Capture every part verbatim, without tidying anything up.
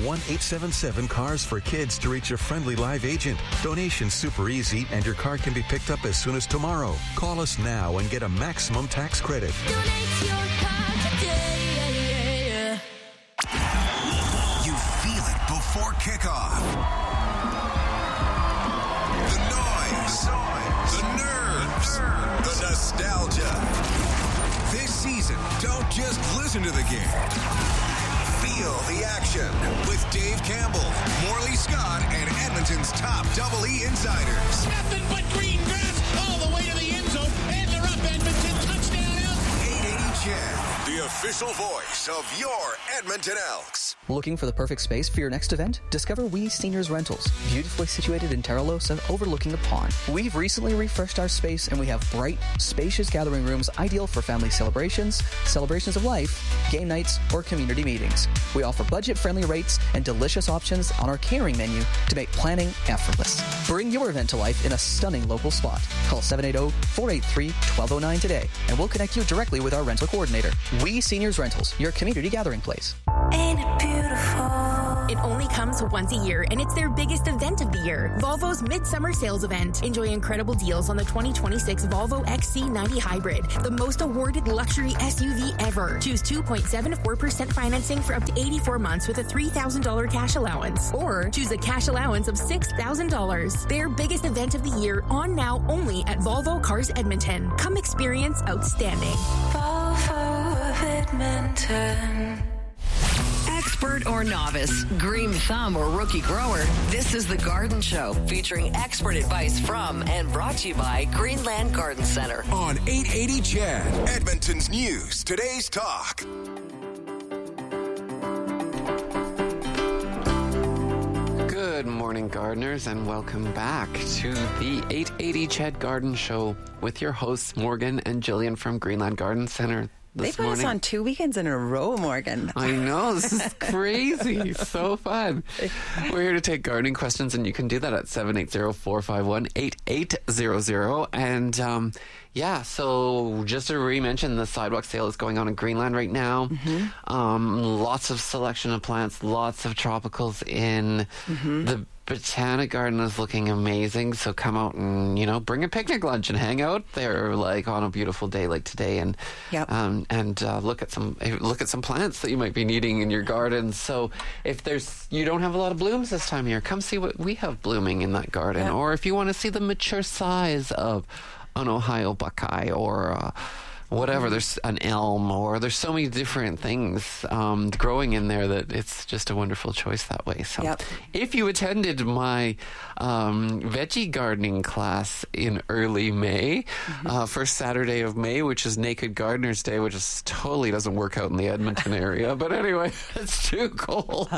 one eight seven seven cars for kids to reach a friendly live agent. Donation's super easy, and your car can be picked up as soon as tomorrow. Call us now and get a maximum tax credit. Donate your car today. You feel it before kickoff. The noise, the nerves, the nostalgia. This season, don't just listen to the game. Feel the action with Dave Campbell, Morley Scott, and Edmonton's top Double E insiders. Nothing but green grass all the way to the end zone, and they're up. Edmonton touchdown. eight eighty C H E D, the official voice of your Edmonton Elks. Looking for the perfect space for your next event? Discover We Seniors Rentals, beautifully situated in Terralosa, overlooking the pond. We've recently refreshed our space, and we have bright, spacious gathering rooms ideal for family celebrations, celebrations of life, game nights, or community meetings. We offer budget-friendly rates and delicious options on our catering menu to make planning effortless. Bring your event to life in a stunning local spot. Call seven eight zero, four eight three, one two zero nine today, and we'll connect you directly with our rental coordinator. We Seniors Rentals, your community gathering place. Ain't it beautiful? It only comes once a year, and it's their biggest event of the year. Volvo's Midsummer Sales Event. Enjoy incredible deals on the twenty twenty-six Volvo X C ninety Hybrid, the most awarded luxury S U V ever. Choose two point seven four percent financing for up to eighty-four months with a three thousand dollars cash allowance. Or choose a cash allowance of six thousand dollars. Their biggest event of the year, on now only at Volvo Cars Edmonton. Come experience outstanding. Volvo of Edmonton. Expert or novice, green thumb or rookie grower, this is The Garden Show, featuring expert advice from and brought to you by Greenland Garden Center. On eight eighty C H E D, Edmonton's news, today's talk. Good morning, gardeners, and welcome back to the eight eighty C H E D Garden Show with your hosts, Morgan and Jillian from Greenland Garden Center. They put us on two weekends in a row, Morgan. I know, this is crazy. So fun. We're here to take gardening questions, and you can do that at seven eight zero, four five one, eight eight zero zero. And um, yeah, so just to re-mention, the sidewalk sale is going on in Greenland right now. Mm-hmm. Um, lots of selection of plants, lots of tropicals in mm-hmm. the Botanic Garden is looking amazing, so come out and, you know, bring a picnic lunch and hang out there, like, on a beautiful day like today, and yep. um, and uh, look at some look at some plants that you might be needing in your garden. So if there's you don't have a lot of blooms this time of year, come see what we have blooming in that garden. Yep. Or if you want to see the mature size of an Ohio buckeye or uh, whatever, there's an elm, or there's so many different things um, growing in there that it's just a wonderful choice that way. So yep. if you attended my um, veggie gardening class in early May, mm-hmm. uh, first Saturday of May, which is Naked Gardener's Day, which is totally doesn't work out in the Edmonton area, but anyway, it's too cold.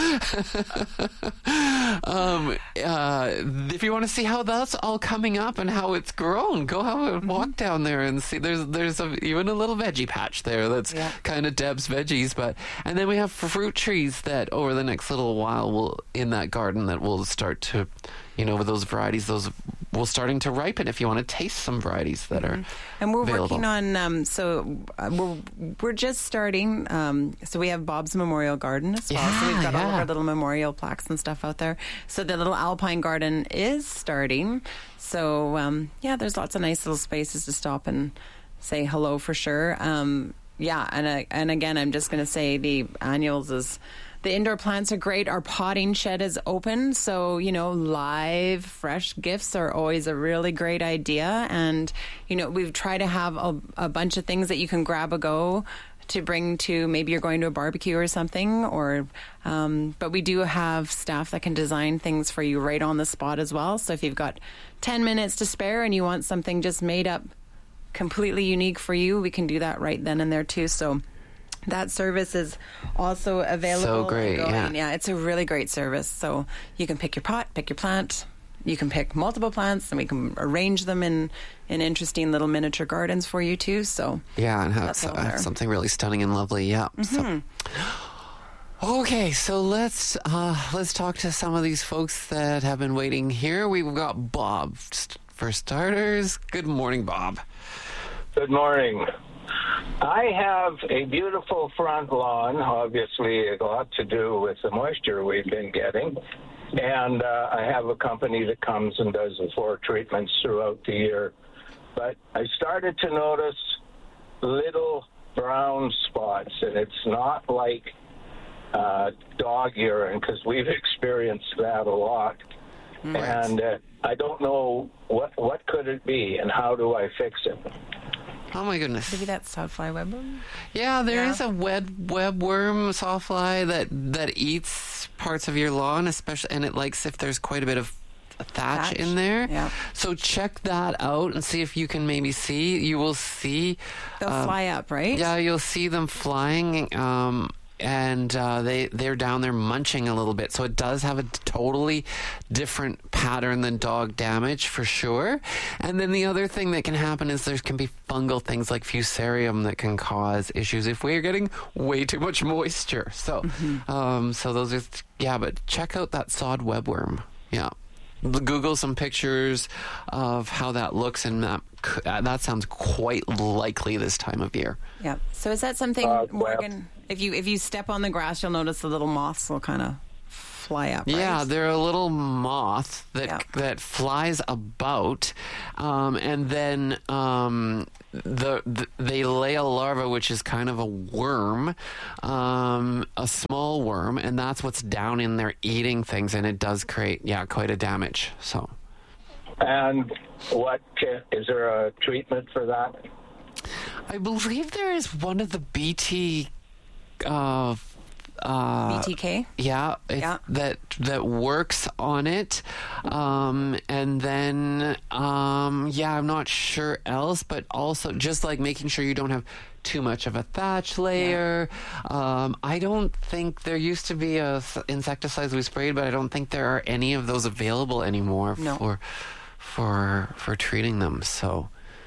um, uh, if you want to see how that's all coming up and how it's grown, go have a walk mm-hmm. down there and see. There's there's a, even a little veggie patch there that's yeah. kind of Deb's veggies, but and then we have fruit trees that over the next little while will in that garden that will start to, you know, with those varieties, those will starting to ripen if you want to taste some varieties that mm-hmm. are and we're available. Working on um, so uh, we're we're just starting. Um, so we have Bob's Memorial Garden as well. Yeah, so we've got yeah. all of our little memorial plaques and stuff out there. So the little alpine garden is starting. So um, yeah, there's lots of nice little spaces to stop and say hello for sure. Um, yeah, and uh, and again, I'm just going to say the annuals is the indoor plants are great. Our potting shed is open, so you know, live, fresh gifts are always a really great idea. And you know, we've tried to have a, a bunch of things that you can grab a go to bring to maybe you're going to a barbecue or something, or um, but we do have staff that can design things for you right on the spot as well. So if you've got ten minutes to spare and you want something just made up completely unique for you, we can do that right then and there too. So that service is also available. So great, yeah. Yeah, it's a really great service. So you can pick your pot, pick your plant. You can pick multiple plants, and we can arrange them in, in interesting little miniature gardens for you too. So yeah, and have, so, have something really stunning and lovely. Yeah. Mm-hmm. So. Okay, so let's uh, let's talk to some of these folks that have been waiting here. We've got Bob for starters. Good morning, Bob. Good morning. I have a beautiful front lawn, obviously a lot to do with the moisture we've been getting. And uh, I have a company that comes and does the floor treatments throughout the year. But I started to notice little brown spots, and it's not like uh, dog urine, because we've experienced that a lot. Right. And uh, I don't know what what could it be, and how do I fix it? Oh my goodness! Maybe that's sawfly webworm. Yeah, there Yeah. is a web webworm sawfly that that eats parts of your lawn, especially, and it likes if there's quite a bit of thatch, Thatch. in there. Yeah. So check that out and see if you can maybe see. You will see. They'll um, fly up, right? Yeah, you'll see them flying. Um, and uh, they they're down there munching a little bit, so it does have a totally different pattern than dog damage for sure. And then the other thing that can happen is there can be fungal things like fusarium that can cause issues if we're getting way too much moisture. So, Mm-hmm. um, so those are yeah. But check out that sod webworm. Yeah. Google some pictures of how that looks, and that uh, that sounds quite likely this time of year. Yeah. So is that something, Uh, well- Morgan? If you if you step on the grass, you'll notice the little moths will kind of fly up. Right? Yeah, they're a little moth that Yeah. that flies about, um, and then um, the, the they lay a larva, which is kind of a worm, um, a small worm, and that's what's down in there eating things, and it does create yeah quite a damage. So. And what ca- is there a treatment for that? I believe there is one of the B T. Uh, uh, B T K. Yeah, it- Yeah. that that works on it, um, and then um, yeah, I'm not sure else, but also just like making sure you don't have too much of a thatch layer. Um, I don't think there used to be a s- insecticides we sprayed, but I don't think there are any of those available anymore No. for for for treating them. So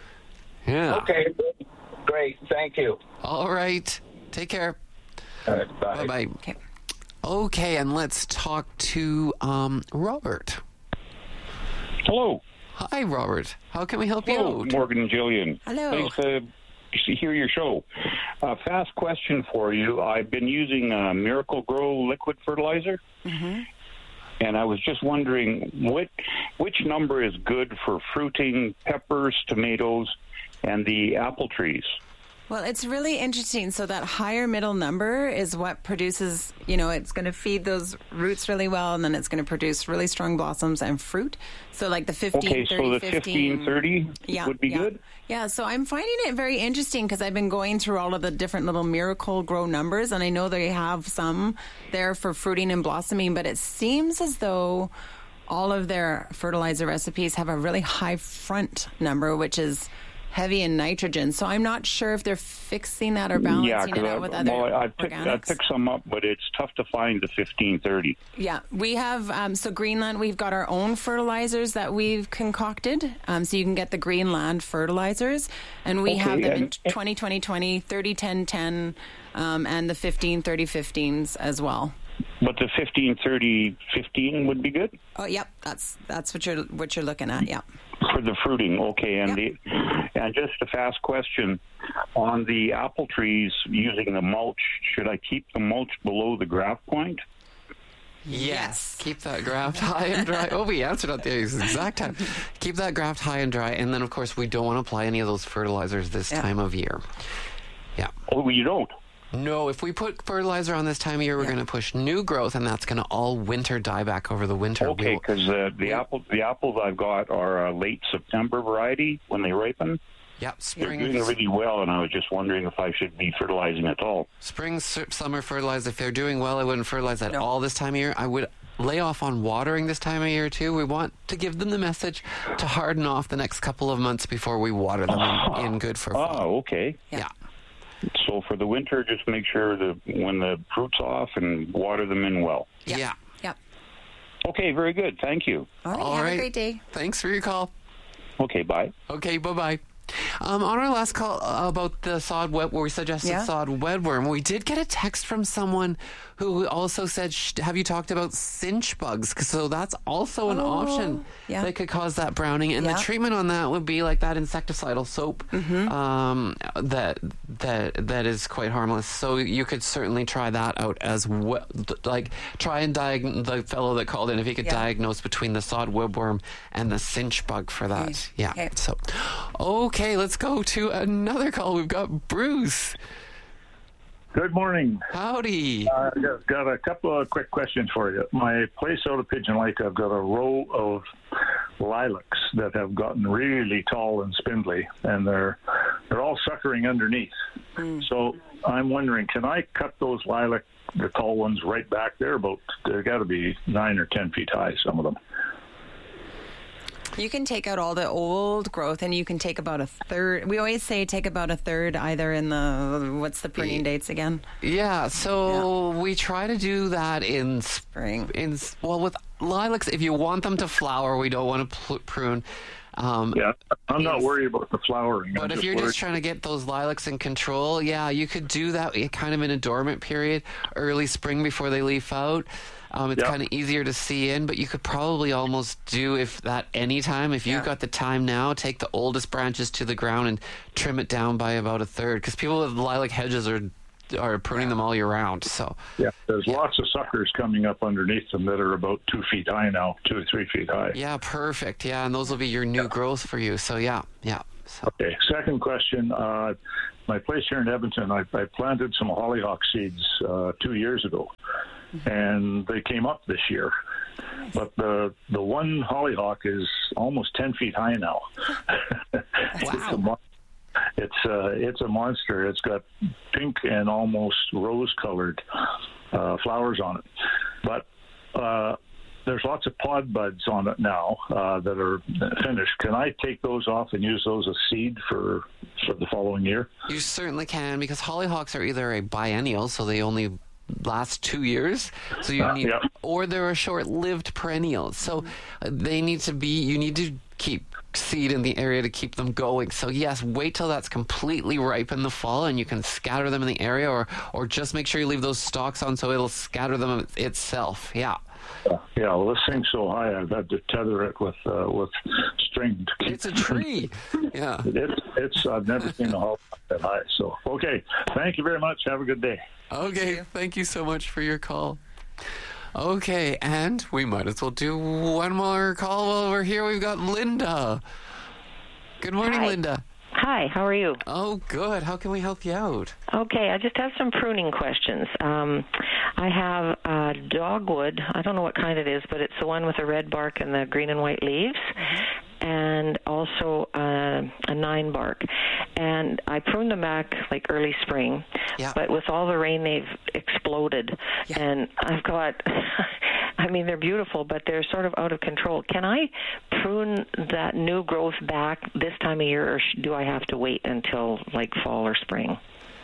yeah. Okay, great. Thank you. All right. Take care. All right, bye. Bye bye. Okay. Okay, and let's talk to um, Robert. Hello. Hi, Robert. How can we help Hello, you out? Morgan and Jillian. Hello. Nice to to hear your show. Uh, fast question for you. I've been using uh, Miracle Grow liquid fertilizer, Mm-hmm. and I was just wondering what which number is good for fruiting peppers, tomatoes, and the apple trees. Well, it's really interesting. So that higher middle number is what produces, you know, it's going to feed those roots really well, and then it's going to produce really strong blossoms and fruit. So like the fifteen, Okay, thirty, so the fifteen, fifteen thirty yeah, would be yeah. good? Yeah, so I'm finding it very interesting because I've been going through all of the different little Miracle Grow numbers, and I know they have some there for fruiting and blossoming, but it seems as though all of their fertilizer recipes have a really high front number, which is heavy in nitrogen. So I'm not sure if they're fixing that or balancing Yeah, it because out I, with other well, I picked, I organics. picked some up, but it's tough to find the fifteen thirty. Yeah, we have, um, so Greenland, we've got our own fertilizers that we've concocted. Um, so you can get the Greenland fertilizers. And we Okay, have them in and- twenty twenty twenty, thirty ten ten, um, and the fifteen thirty fifteens as well. But the fifteen thirty fifteen would be good? Oh, yep, that's that's what you're what you're looking at, yeah. For the fruiting, okay. And Yep. the and just a fast question on the apple trees using the mulch. Should I keep the mulch below the graft point? Yes. Keep that graft high and dry. Oh, we answered at the exact time. Keep that graft high and dry. And then, of course, we don't want to apply any of those fertilizers this Yeah. time of year. Yeah. Oh, you don't? No, if we put fertilizer on this time of year, we're Yeah. going to push new growth, and that's going to all winter die back over the winter. Okay, We'll- because uh, the apple the apples I've got are a late September variety when they ripen. Yep, They're spring, doing really well, and I was just wondering if I should be fertilizing at all. spring, s- summer fertilizer. If they're doing well, I wouldn't fertilize at No. all this time of year. I would lay off on watering this time of year too. We want to give them the message to harden off the next couple of months before we water them in, in good for fall. Oh, okay. Yeah. So for the winter, just make sure that when the fruit's off and water them in well. Yep. Yeah. Yep. Okay, very good. Thank you. All right, All have right. a great day. Thanks for your call. Okay, bye. Okay, bye-bye. Um, on our last call uh, about the sod web, where we suggested Yeah. sod wedworm, we did get a text from someone who also said, Sh- have you talked about cinch bugs? 'Cause So that's also an Oh, option yeah. that could cause that browning. And Yeah. the treatment on that would be like that insecticidal soap Mm-hmm. um, that that that is quite harmless. So you could certainly try that out as well. Like, try and diagnose the fellow that called in, if he could Yeah. diagnose between the sod webworm and the cinch bug for that. Okay. Yeah. Okay. So, okay, let's go to another call. We've got Bruce. Good morning. Howdy. Uh, I've got a couple of quick questions for you. My place out of Pigeon Lake, I've got a row of lilacs that have gotten really tall and spindly, and they're they're all suckering underneath. Mm. So I'm wondering, can I cut those lilac, the tall ones, right back there? About they've got to be nine or ten feet high, some of them. You can take out all the old growth, and you can take about a third. We always say take about a third, either in the what's the pruning dates again? Yeah, so we try to do that in Spring. In well, with lilacs, if you want them to flower, we don't want to pl- prune. Um, Yeah, I'm not Yes. worried about the flowering. But I'm if just you're worried. just trying to get those lilacs in control, yeah, you could do that kind of in a dormant period, early spring before they leaf out. Um, it's Yeah. kind of easier to see in, but you could probably almost do if that anytime. If you've Yeah. got the time now, take the oldest branches to the ground and trim it down by about a third. Because people with lilac hedges are are pruning them all year round. So Yeah, there's lots of suckers coming up underneath them that are about two feet high now, two or three feet high. yeah, perfect. Yeah, and those will be your new growth for you. So yeah, yeah. So Okay, second question. Uh, my place here in Edmonton, I, I planted some hollyhock seeds uh, two years ago, and they came up this year. But the the one hollyhock is almost ten feet high now. It's a mon- It's uh, it's a monster. It's got pink and almost rose-colored uh, flowers on it, but uh, there's lots of pod buds on it now uh, that are finished. Can I take those off and use those as seed for for the following year? you certainly can, because hollyhocks are either a biennial, so they only last two years. So you Uh, need, yeah. or they're a short-lived perennial. So uh, they need to be. You need to keep seed in the area to keep them going. So yes, wait till that's completely ripe in the fall, and you can scatter them in the area, or or just make sure you leave those stalks on so it'll scatter them itself. Yeah. Uh, yeah, well, this thing's so high, I've had to tether it with uh, with string to keep. It's a tree. Yeah. It's it's. I've never seen a hollyhock that high. So okay, thank you very much. Have a good day. Okay, thank you so much for your call. Okay, and we might as well do one more call while we're here. We've got Linda. Good morning, Hi. Linda. Hi, how are you? Oh, good. How can we help you out? Okay, I just have some pruning questions. Um, I have uh, dogwood. I don't know what kind it is, but it's the one with the red bark and the green and white leaves, and also uh, a nine bark. And I pruned them back like early spring, Yeah. but with all the rain, they've exploded. And I've got, I mean, they're beautiful, but they're sort of out of control. Can I prune that new growth back this time of year, or sh- do I have to wait until like fall or spring?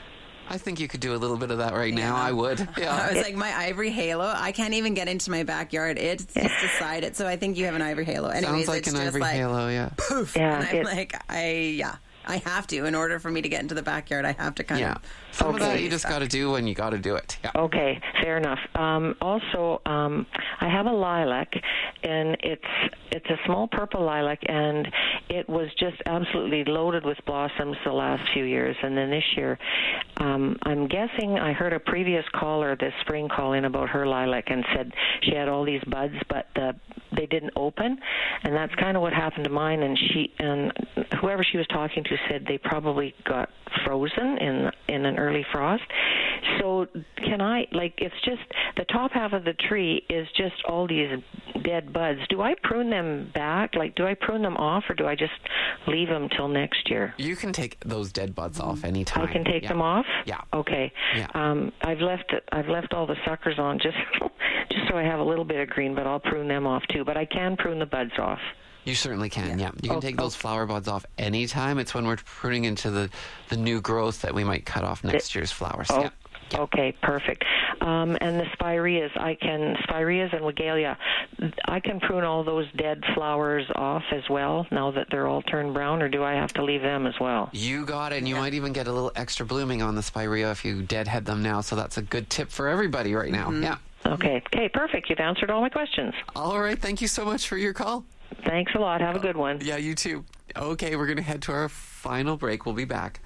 I think you could do a little bit of that right now. I would. Yeah. I was like, my ivory halo. I can't even get into my backyard. It's just decided. So I think you have an ivory halo. Anyways, Sounds like it's an just ivory like, halo, yeah. poof. Yeah, and I'm it- like, I yeah, I have to. In order for me to get into the backyard, I have to kind Yeah. of. Some of that Okay. you just got to do when you got to do it. Yeah. Okay, fair enough. Um, also, um, I have a lilac, and it's it's a small purple lilac, and it was just absolutely loaded with blossoms the last few years. And then this year, um, I'm guessing I heard a previous caller this spring call in about her lilac and said she had all these buds, but uh, they didn't open, and that's kind of what happened to mine. And she and whoever she was talking to said they probably got frozen in in an early frost. So can I, like, it's just the top half of the tree is just all these dead buds. Do I prune them back? Like, do I prune them off, or do I just leave them till next year? You can take those dead buds off anytime. I can take Yeah. them off. Yeah. Okay. Yeah. Um, I've left I've left all the suckers on just just so I have a little bit of green, but I'll prune them off too. But I can prune the buds off. You certainly can, yeah. You can Oh, take those flower buds off anytime. It's when we're pruning into the, the new growth that we might cut off next year's flowers. Oh, Yeah. Okay, perfect. Um, and the spireas, I can, spireas and Weigela, I can prune all those dead flowers off as well now that they're all turned brown, or do I have to leave them as well? You got it, and you might even get a little extra blooming on the spirea if you deadhead them now, so that's a good tip for everybody right now. Mm-hmm. Yeah. Okay, okay, perfect. You've answered all my questions. All right, thank you so much for your call. Thanks a lot. Have a good one. Yeah, you too. Okay, we're going to head to our final break. We'll be back.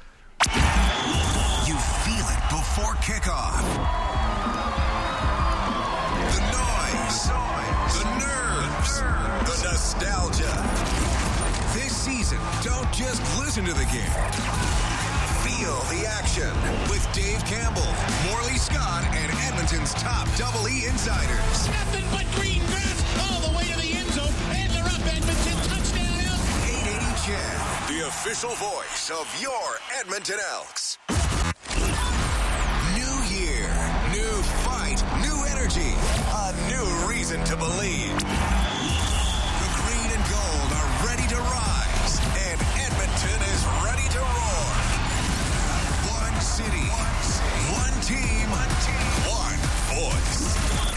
You feel it before kickoff. The noise, the nerves, the nostalgia. This season, don't just listen to the game. Feel the action with Dave Campbell, Morley Scott, and Edmonton's top Double E insiders. Nothing but green grass all the way to the end zone, and they're up. Edmonton touchdown. eight eighty C H E D, the official voice of your Edmonton Elks. New year, new fight, new energy, a new reason to believe. The green and gold are ready to rise, and Edmonton is ready to roar. One city, one team, one voice.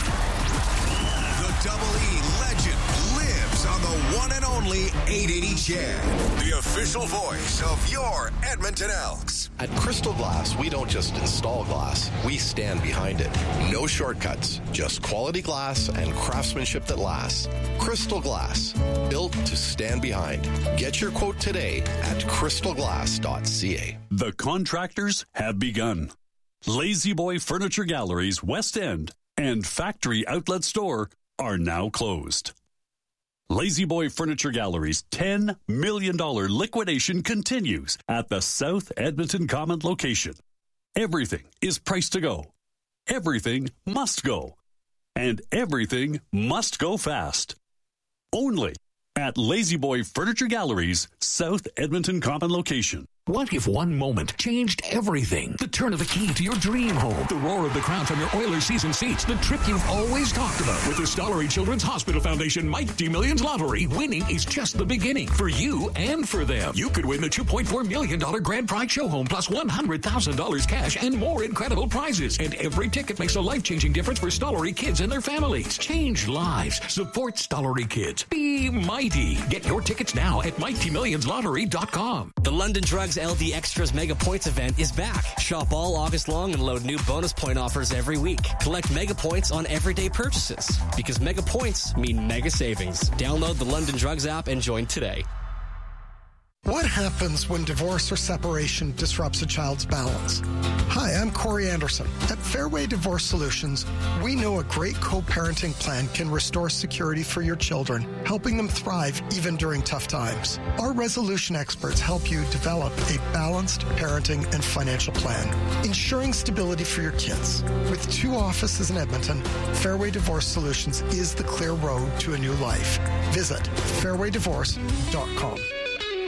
The Double E legend lives on the one and only eight eighty C H E D, the official voice of your Edmonton Elks. At Crystal Glass, we don't just install glass, we stand behind it. No shortcuts, just quality glass and craftsmanship that lasts. Crystal Glass, built to stand behind. Get your quote today at crystal glass dot c a. The contractors have begun. Lazy Boy Furniture Galleries West End and Factory Outlet Store are now closed. Lazy Boy Furniture Gallery's ten million dollars liquidation continues at the South Edmonton Common location. Everything is priced to go. Everything must go. And everything must go fast. Only at Lazy Boy Furniture Gallery's South Edmonton Common location. What if one moment changed everything? The turn of the key to your dream home. The roar of the crowd from your Oilers season seats. The trip you've always talked about. With the Stollery Children's Hospital Foundation Mighty Millions Lottery, winning is just the beginning. For you and for them. You could win the two point four million dollars grand prize show home plus one hundred thousand dollars cash and more incredible prizes. And every ticket makes a life-changing difference for Stollery kids and their families. Change lives. Support Stollery kids. Be mighty. Get your tickets now at mighty millions lottery dot com. The London Drugs L D Extras Mega Points event is back. Shop all August long and load new bonus point offers every week. Collect Mega Points on everyday purchases because Mega Points mean mega savings. Download the London Drugs app and join today. What happens when divorce or separation disrupts a child's balance? Hi, I'm Corey Anderson. At Fairway Divorce Solutions, we know a great co-parenting plan can restore security for your children, helping them thrive even during tough times. Our resolution experts help you develop a balanced parenting and financial plan, ensuring stability for your kids. With two offices in Edmonton, Fairway Divorce Solutions is the clear road to a new life. Visit fairway divorce dot com.